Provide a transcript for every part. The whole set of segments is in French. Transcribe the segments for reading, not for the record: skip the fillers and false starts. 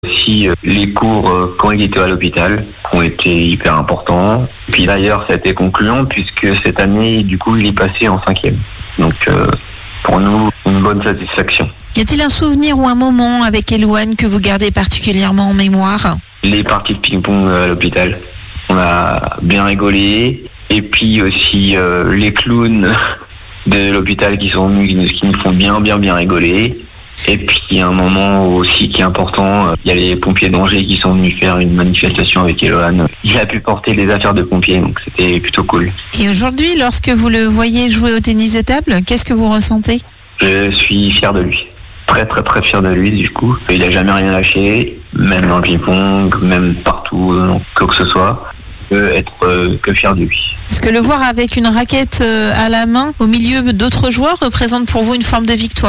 Aussi, les cours quand il était à l'hôpital ont été hyper importants. Puis d'ailleurs, ça a été concluant puisque cette année, du coup, il est passé en 5e. Donc, pour nous, une bonne satisfaction. Y a-t-il un souvenir ou un moment avec Elouane que vous gardez particulièrement en mémoire ? Les parties de ping-pong à l'hôpital, on a bien rigolé. Et puis aussi les clowns de l'hôpital qui sont venus, qui nous font bien rigoler. Et puis il y a un moment aussi qui est important, il y a les pompiers d'Angers qui sont venus faire une manifestation avec Elouane. Il a pu porter les affaires de pompiers, donc c'était plutôt cool. Et aujourd'hui, lorsque vous le voyez jouer au tennis de table, qu'est-ce que vous ressentez ? Je suis fier de lui. Très fier de lui du coup. Il a jamais rien lâché, même dans le ping-pong, même partout, quoi que ce soit. Je peux être que fier de lui. Est-ce que le voir avec une raquette à la main au milieu d'autres joueurs représente pour vous une forme de victoire ?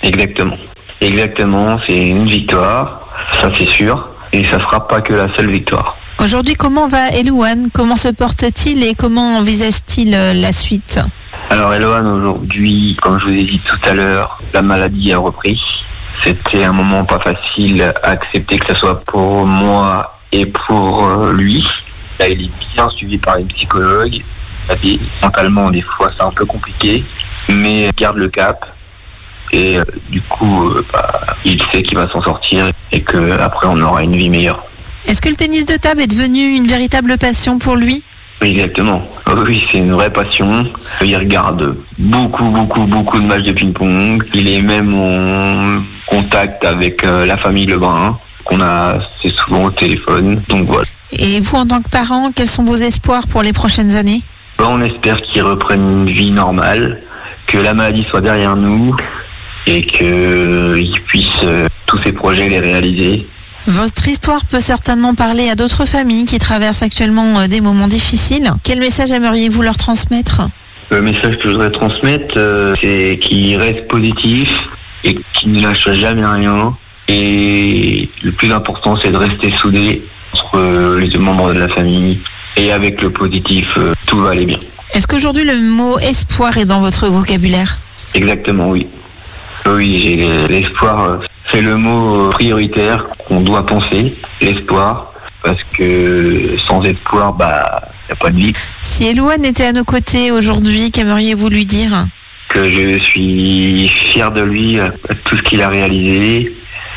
Exactement, c'est une victoire, ça c'est sûr, et ça sera pas que la seule victoire. Aujourd'hui, comment va Elouane ? Comment se porte-t-il et comment envisage-t-il la suite ? Alors Elouane, aujourd'hui, comme je vous ai dit tout à l'heure, la maladie a repris. C'était un moment pas facile à accepter, que ce soit pour moi et pour lui. Là, il est bien suivi par une psychologue. Mentalement, des fois, c'est un peu compliqué, mais il garde le cap. Et du coup, il sait qu'il va s'en sortir et qu'après, on aura une vie meilleure. Est-ce que le tennis de table est devenu une véritable passion pour lui ? Oui, exactement. Oui, c'est une vraie passion. Il regarde beaucoup de matchs de ping-pong. Il est même en contact avec la famille Lebrun, qu'on a assez souvent au téléphone. Donc voilà. Et vous, en tant que parent, quels sont vos espoirs pour les prochaines années ? On espère qu'il reprenne une vie normale, que la maladie soit derrière nous et qu'il puisse tous ses projets les réaliser. Votre histoire peut certainement parler à d'autres familles qui traversent actuellement des moments difficiles. Quel message aimeriez-vous leur transmettre ? Le message que je voudrais transmettre, c'est qu'il reste positif et qu'il ne lâche jamais rien. Et le plus important, c'est de rester soudé entre les deux membres de la famille. Et avec le positif, tout va aller bien. Est-ce qu'aujourd'hui le mot espoir est dans votre vocabulaire ? Exactement, oui. Oui, l'espoir, c'est le mot prioritaire qu'on doit penser, l'espoir, parce que sans espoir, il n'y a pas de vie. Si Elouane était à nos côtés aujourd'hui, qu'aimeriez-vous lui dire ? Que je suis fier de lui, tout ce qu'il a réalisé,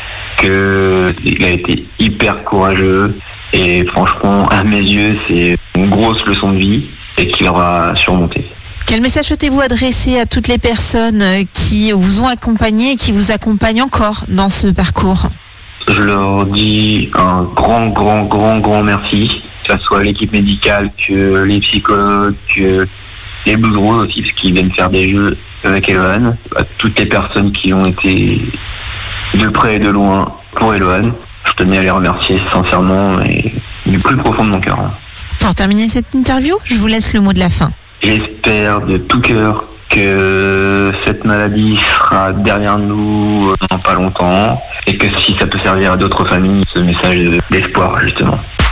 qu'il a été hyper courageux, et franchement, à mes yeux, c'est une grosse leçon de vie, et qu'il aura surmonté. Quel message souhaitez-vous adresser à toutes les personnes qui vous ont accompagné et qui vous accompagnent encore dans ce parcours ? Je leur dis un grand merci, que ce soit l'équipe médicale, que les psychologues, que les Blues Roses aussi, parce qu'ils viennent faire des jeux avec Elouane, à toutes les personnes qui ont été de près et de loin pour Elouane. Je tenais à les remercier sincèrement et du plus profond de mon cœur. Pour terminer cette interview, je vous laisse le mot de la fin. J'espère de tout cœur que cette maladie sera derrière nous dans pas longtemps et que si ça peut servir à d'autres familles, ce message d'espoir justement.